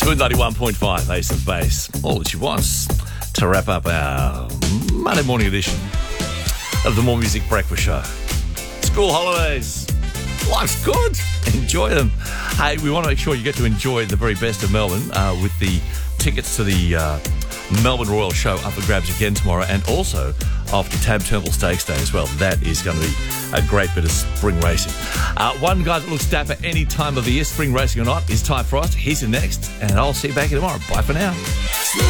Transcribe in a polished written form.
Smooth 91.5 Ace of Base. All that she wants to wrap up our Monday morning edition of the More Music Breakfast Show. School holidays. Life's good. Enjoy them. Hey, we want to make sure you get to enjoy the very best of Melbourne with the tickets to the Melbourne Royal Show up for grabs again tomorrow, and also off to Tab Turnbull Stakes Day as well. That is going to be a great bit of spring racing. One guy that looks dapper any time of the year, spring racing or not, is Ty Frost. He's in next, and I'll see you back here tomorrow. Bye for now.